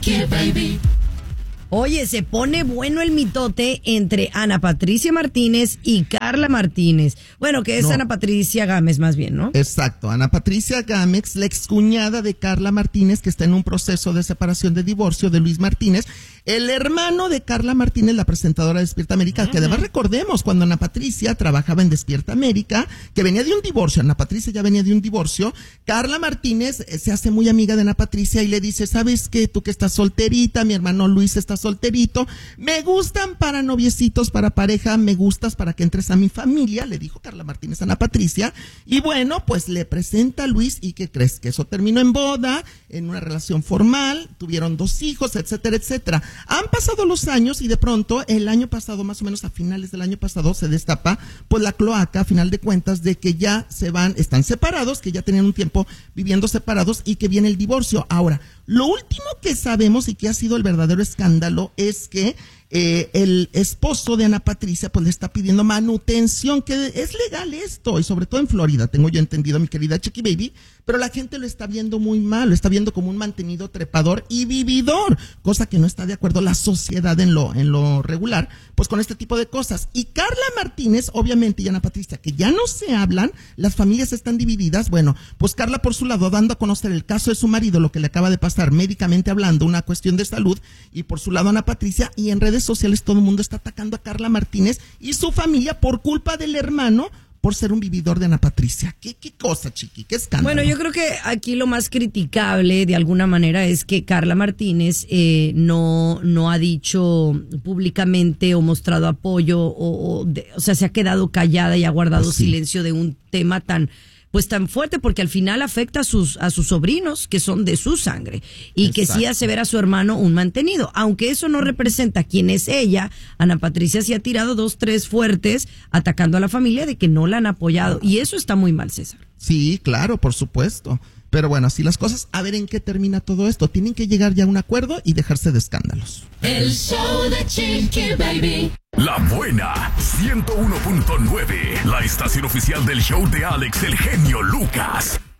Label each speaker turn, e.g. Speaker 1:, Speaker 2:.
Speaker 1: Chiqui Baby.
Speaker 2: Oye, se pone bueno el mitote entre Ana Patricia Martínez y Carla Martínez. Bueno, que es Ana Patricia Gámez más bien, ¿no?
Speaker 3: Exacto, Ana Patricia Gámez, la excuñada de Carla Martínez, que está en un proceso de separación de divorcio de Luis Martínez, el hermano de Carla Martínez, la presentadora de Despierta América, que además recordemos cuando Ana Patricia trabajaba en Despierta América, que venía de un divorcio, Ana Patricia ya venía de un divorcio, Carla Martínez se hace muy amiga de Ana Patricia y le dice, ¿sabes qué? Tú que estás solterita, mi hermano Luis está solterito, me gustan para noviecitos, para pareja, me gustas para que entres a mi familia, le dijo Carla Martínez a Ana Patricia, y bueno, pues le presenta a Luis, ¿y qué crees? Que eso terminó en boda, en una relación formal, tuvieron 2 hijos, etcétera, etcétera. Han pasado los años y de pronto, el año pasado, más o menos a finales del año pasado, se destapa pues la cloaca, a final de cuentas, de que ya están separados, que ya tenían un tiempo viviendo separados y que viene el divorcio. Ahora, lo último que sabemos y que ha sido el verdadero escándalo es que el esposo de Ana Patricia pues le está pidiendo manutención, que es legal esto, y sobre todo en Florida, tengo yo entendido, mi querida Chiqui Baby, pero la gente lo está viendo muy mal, lo está viendo como un mantenido trepador y vividor, cosa que no está de acuerdo la sociedad en lo regular, pues con este tipo de cosas. Y Carla Martínez, obviamente, y Ana Patricia, que ya no se hablan, las familias están divididas, bueno, pues Carla por su lado dando a conocer el caso de su marido, lo que le acaba de pasar médicamente hablando, una cuestión de salud, y por su lado Ana Patricia, y en redes sociales todo el mundo está atacando a Carla Martínez y su familia por culpa del hermano, por ser un vividor de Ana Patricia. ¿Qué cosa, Chiqui? ¿Qué escándalo?
Speaker 2: Bueno, yo creo que aquí lo más criticable de alguna manera es que Carla Martínez no ha dicho públicamente o mostrado apoyo o sea, se ha quedado callada y ha guardado silencio de un tema tan fuerte, porque al final afecta a sus sobrinos que son de su sangre y que sí hace ver a su hermano un mantenido, aunque eso no representa quién es ella. Ana Patricia sí ha tirado 2, 3 fuertes atacando a la familia de que no la han apoyado, y eso está muy mal, César.
Speaker 3: Sí, claro, por supuesto. Pero bueno, así las cosas, a ver en qué termina todo esto. Tienen que llegar ya a un acuerdo y dejarse de escándalos.
Speaker 1: El show de Chiqui Baby.
Speaker 4: La Buena 101.9, la estación oficial del show de Alex, el genio Lucas.